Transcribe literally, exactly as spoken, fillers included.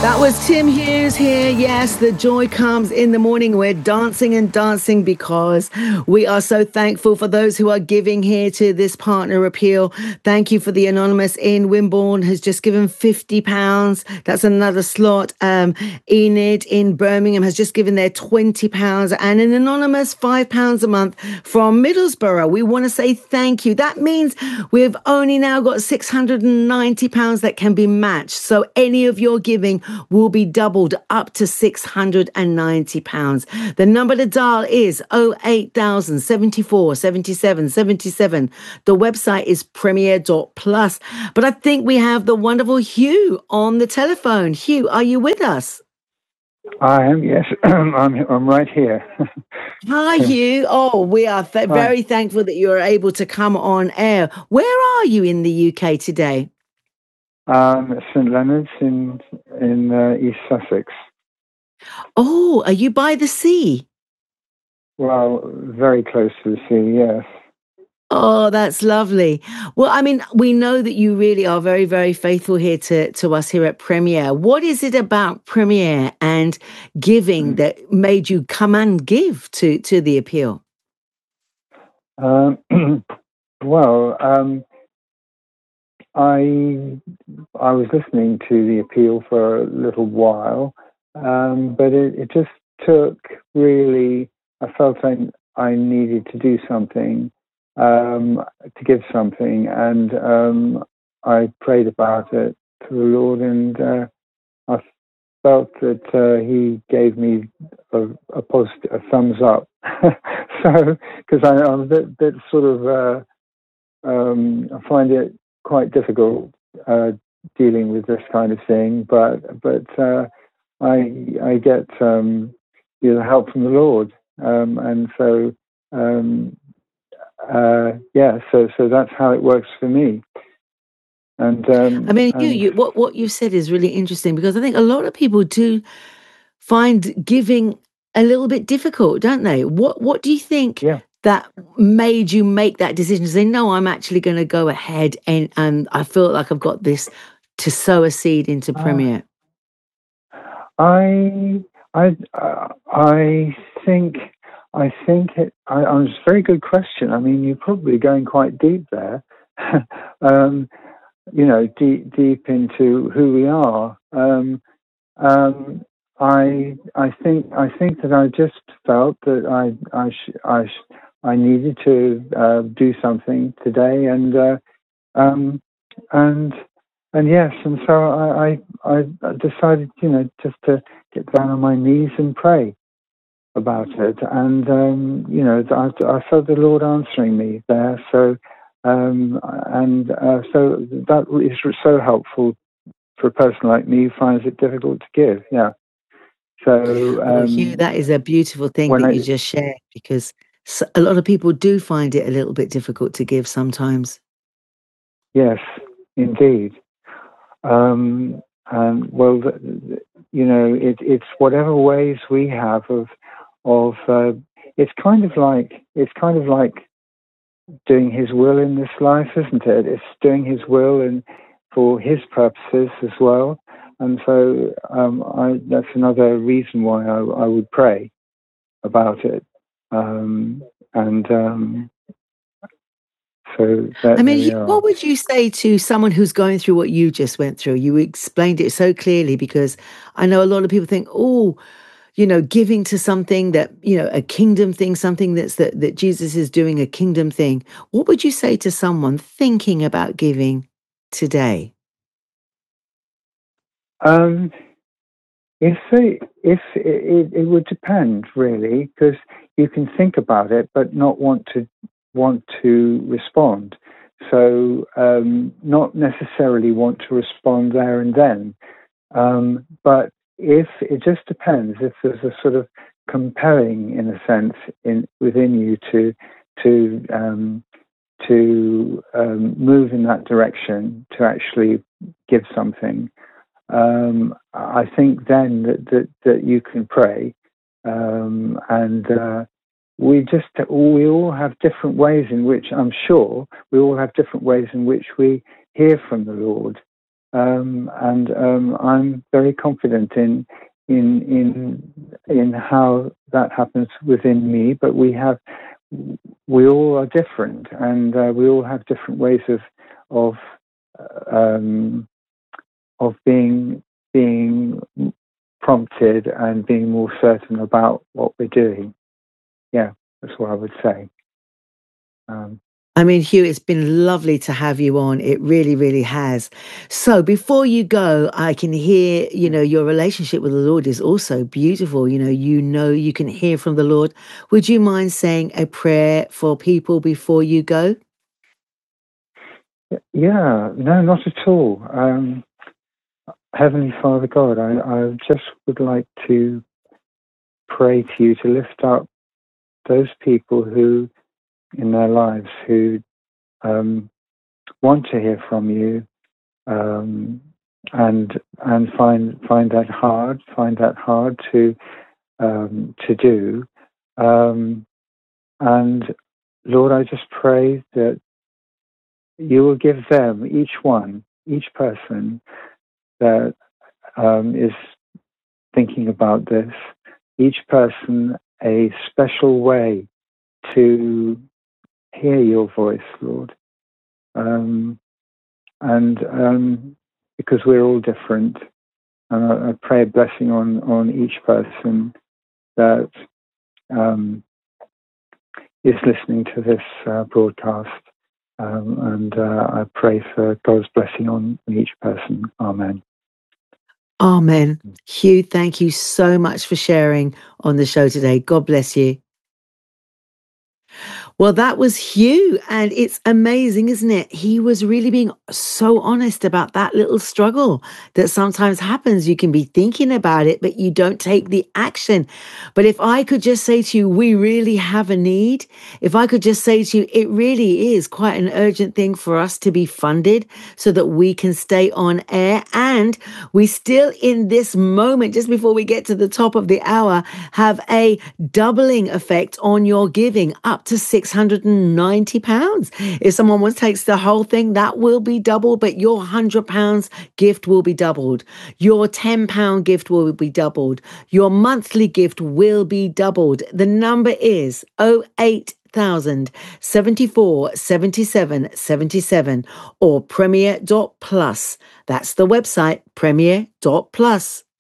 That was Tim Hughes here. Yes, the joy comes in the morning. We're dancing and dancing because we are so thankful for those who are giving here to this partner appeal. Thank you for the anonymous in Wimborne has just given fifty pounds. That's another slot. Um, Enid in Birmingham has just given their twenty pounds, and an anonymous five pounds a month from Middlesbrough. We want to say thank you. That means we've only now got six hundred ninety pounds that can be matched. So any of your giving will be doubled up to six hundred ninety pounds. The number to dial is oh eight thousand seventy-four seventy-seven seventy-seven. The website is premier dot plus. But I think we have the wonderful Hugh on the telephone. Hugh, are you with us? I am, yes. I'm I'm right here. Hi, Hugh. Oh, we are th- very thankful that you are able to come on air. Where are you in the U K today? Um, Saint Leonard's in in uh, East Sussex. Oh, are you by the sea? Well, very close to the sea, yes. Oh, that's lovely. Well, I mean, we know that you really are very, very faithful here to, to us here at Premier. What is it about Premier and giving that made you come and give to, to the appeal? Um, well, um, I I was listening to the appeal for a little while, um, but it, it just took really. I felt I I needed to do something, um, to give something, and um, I prayed about it to the Lord, and uh, I felt that uh, He gave me a, a positive, a thumbs up. So, because I'm a bit, bit sort of, uh, um, I find it quite difficult uh, dealing with this kind of thing, but but uh, I I get um, you know, help from the Lord, um, and so um, uh, yeah, so so that's how it works for me. And um, I mean, you, and you what what you said is really interesting because I think a lot of people do find giving a little bit difficult, don't they? What what do you think? yeah. That made you make that decision to say, no, I'm actually going to go ahead and, and I feel like I've got this to sow a seed into Uh, Premier? I I uh, I think I think it. I, I was a very good question. I mean, you're probably going quite deep there. um, you know, deep deep into who we are. Um, um, I I think I think that I just felt that I I sh- I sh- I needed to uh, do something today, and uh, um, and and yes, and so I, I I decided, you know, just to get down on my knees and pray about it, and um, you know, I, I felt the Lord answering me there. So um, and uh, so that is so helpful for a person like me who finds it difficult to give. Yeah. So Well, Hugh, um, that is a beautiful thing when that I you just shared because s- a lot of people do find it a little bit difficult to give sometimes. yes, indeed. Um, and well, th- th- you know, it, it's whatever ways we have of of. Uh, it's kind of like it's kind of like doing His will in this life, isn't it? It's doing His will and for His purposes as well. And so um, I, that's another reason why I, I would pray about it. Um, and um, so that, I there mean, we Hugh, are. what would you say to someone who's going through what you just went through? You explained it so clearly because I know a lot of people think, oh, you know, giving to something that, you know, a kingdom thing, something that's that, that Jesus is doing a kingdom thing. What would you say to someone thinking about giving today? Um, if it, if it, it, it would depend really, because you can think about it but not want to want to respond. So um, not necessarily want to respond there and then. Um, but if it just depends, if there's a sort of compelling, in a sense, in within you to to um, to um, move in that direction, to actually give something, um, I think then that, that, that you can pray. Um, and uh, we just, we all have different ways in which, I'm sure, we all have different ways in which we hear from the Lord. um, and um, I'm very confident in in in in how that happens within me. But we have we all are different, and uh, we all have different ways of of um, of being being prompted and being more certain about what we're doing. Yeah, that's what I would say. Um, I mean, Hugh, it's been lovely to have you on. It really, really has. So before you go, I can hear, you know, your relationship with the Lord is also beautiful. You know, you know, you can hear from the Lord. Would you mind saying a prayer for people before you go? yeah, no, not at all. Um, Heavenly Father God, I, I just would like to pray to you to lift up those people who, in their lives, who um, want to hear from you, um, and and find find that hard, find that hard to um, to do. Um, and Lord, I just pray that you will give them, each one, each person that um, is thinking about this, each person a special way to hear your voice, Lord. Um, and um, because we're all different, and I, I pray a blessing on, on each person that um, is listening to this uh, broadcast. Um, and uh, I pray for God's blessing on each person. Amen. Amen. Hugh, thank you so much for sharing on the show today. God bless you. Well, that was Hugh, and it's amazing, isn't it? He was really being so honest about that little struggle that sometimes happens. You can be thinking about it, but you don't take the action. But if I could just say to you, we really have a need. If I could just say to you, it really is quite an urgent thing for us to be funded so that we can stay on air. And we still, in this moment, just before we get to the top of the hour, have a doubling effect on your giving up to six hundred ninety pounds. If someone once takes the whole thing, that will be doubled, but your one hundred pounds gift will be doubled. Your ten pound gift will be doubled. Your monthly gift will be doubled. The number is oh eight thousand seventy-four seventy-seven seventy-seven or premier dot plus. That's the website, premier dot plus.